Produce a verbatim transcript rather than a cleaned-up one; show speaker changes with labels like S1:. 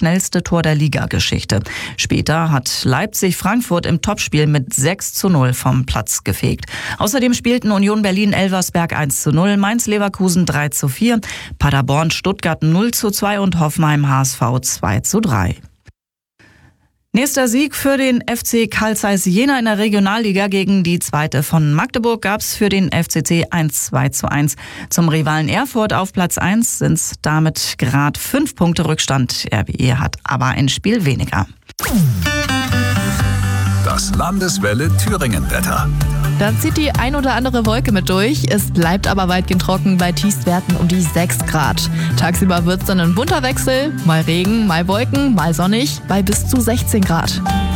S1: schnellste Tor der Ligageschichte. Später hat Leipzig Frankfurt im Topspiel mit sechs zu null vom Platz gefegt. Außerdem spielten Union Berlin Elversberg eins zu null, Mainz Leverkusen drei zu vier, Paderborn Stuttgart null zu zwei und Hoffenheim H S V zwei zu drei. Nächster Sieg für den F C Carl Zeiss Jena in der Regionalliga gegen die zweite von Magdeburg gab's für den F C C ein zwei zu eins. Zum Rivalen Erfurt auf Platz eins sind's damit gerade fünf Punkte Rückstand. R W E hat aber ein Spiel weniger.
S2: Das Landeswelle Thüringen-Wetter.
S3: Da zieht die ein oder andere Wolke mit durch. Es bleibt aber weitgehend trocken bei Tiefstwerten um die sechs Grad. Tagsüber wird's dann ein bunter Wechsel. Mal Regen, mal Wolken, mal sonnig bei bis zu sechzehn Grad.